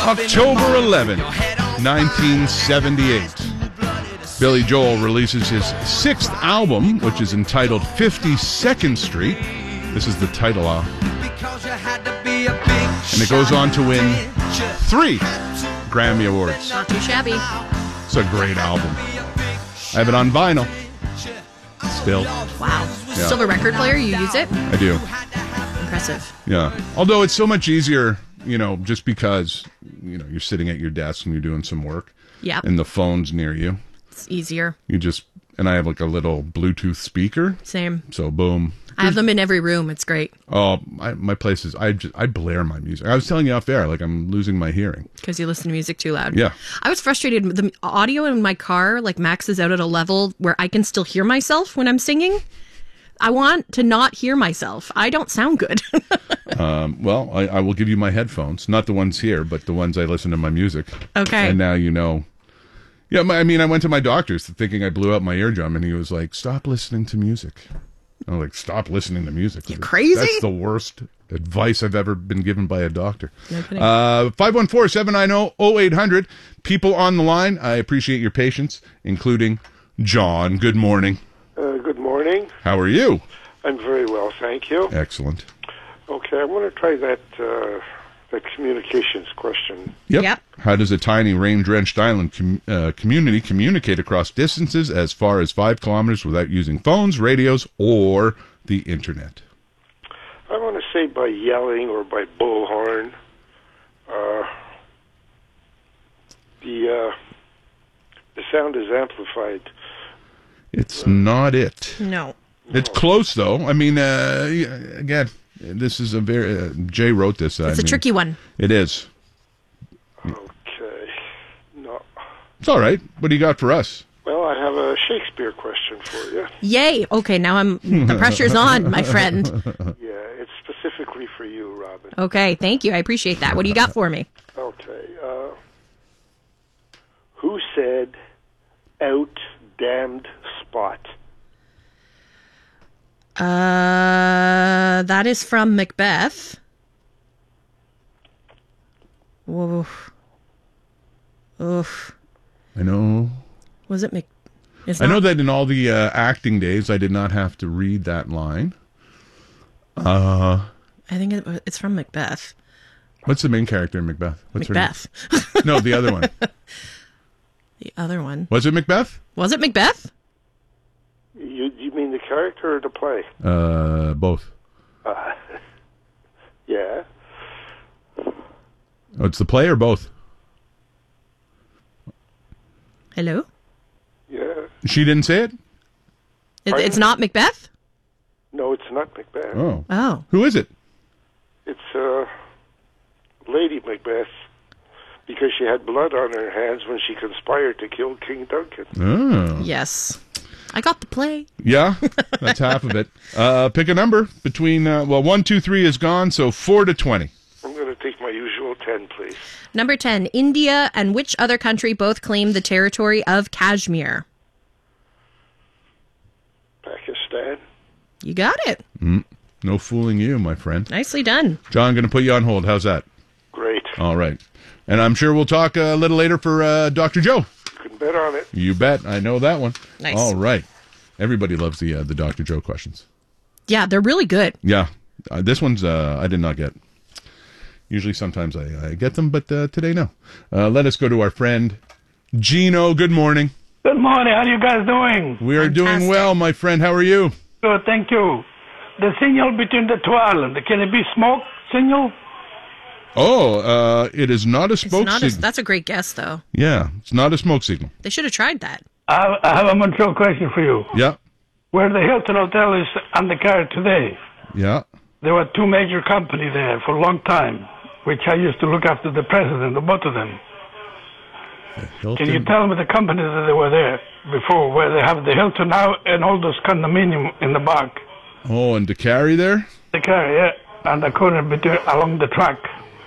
October 11, 1978. Billy Joel releases his sixth album, which is entitled 52nd Street. This is the title off. And it goes on to win 3 Grammy Awards. Not too shabby. It's a great album. I have it on vinyl. Still. Wow. Yeah. Silver record player, you use it? I do. Impressive. Yeah. Although it's so much easier, just because, you're sitting at your desk and you're doing some work. Yeah. And the phone's near you. It's easier. And I have like a little Bluetooth speaker. Same. So boom. I have them in every room. It's great. Oh, my place is, I blare my music. I was telling you off air, like I'm losing my hearing. Because you listen to music too loud. Yeah. I was frustrated. The audio in my car maxes out at a level where I can still hear myself when I'm singing. I want to not hear myself. I don't sound good. Well, I will give you my headphones. Not the ones here, but the ones I listen to my music. Okay. And now you know. Yeah, I went to my doctor's thinking I blew out my eardrum, and he was like, stop listening to music. I was like, stop listening to music. You're crazy? That's the worst advice I've ever been given by a doctor. No kidding. 514-790-0800. People on the line, I appreciate your patience, including John. Good morning. Good morning. How are you? I'm very well, thank you. Excellent. Okay, I want to try that communications question. Yep. How does a tiny rain-drenched island community communicate across distances as far as 5 kilometers without using phones, radios, or the internet? I want to say by yelling or by bullhorn. The sound is amplified. It's not it. No. It's close, though. Again, this is a very... Jay wrote this. It's a tricky one. It is. Okay. No. It's all right. What do you got for us? Well, I have a Shakespeare question for you. Yay. Okay, now the pressure's on, my friend. Yeah, it's specifically for you, Robin. Okay, thank you. I appreciate that. What do you got for me? Okay. Who said, out damned spot? That is from Macbeth. Oof. Oof. I know. Was it I know that in all the acting days, I did not have to read that line. I think it's from Macbeth. What's the main character in Macbeth? What's Macbeth. Her name? No, the other one. The other one. Was it Macbeth? Was it Macbeth? You mean the character or the play? Both. Yeah. Oh, it's the play or both? Hello? Yeah. She didn't say it? It's not Macbeth? No, it's not Macbeth. Oh. Who is it? It's Lady Macbeth, because she had blood on her hands when she conspired to kill King Duncan. Oh. Yes. I got the play. Yeah, that's half of it. Pick a number between, 1, 2, 3 is gone, so 4 to 20. I'm going to take my usual 10, please. Number 10, India and which other country both claim the territory of Kashmir? Pakistan. You got it. No fooling you, my friend. Nicely done. John, going to put you on hold. How's that? Great. All right. And I'm sure we'll talk a little later for Dr. Joe. You can bet on it. You bet. I know that one. Nice. All right. Everybody loves the Dr. Joe questions. Yeah, they're really good. Yeah. This one's I did not get. Usually sometimes I get them, but today no. Let us go to our friend Gino. Good morning. Good morning. How are you guys doing? We are Fantastic. doing well, my friend. How are you? Good, thank you. The signal between the two islands, can it be smoke signal? Oh, it is not a smoke signal. That's a great guess, though. Yeah, it's not a smoke signal. They should have tried that. I have a Montreal question for you. Yeah, Where the Hilton Hotel is on the car today, yeah. there were 2 major companies there for a long time, which I used to look after the president of both of them. Hilton. Can you tell me the companies that they were there before, where they have the Hilton now and all those condominium in the back? Oh, and to carry there? The car, yeah, and the corner between along the track.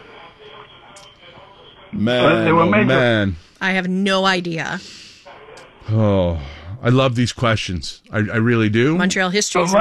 Man, they were oh major. man. I have no idea. Oh, I love these questions. I really do. Montreal history is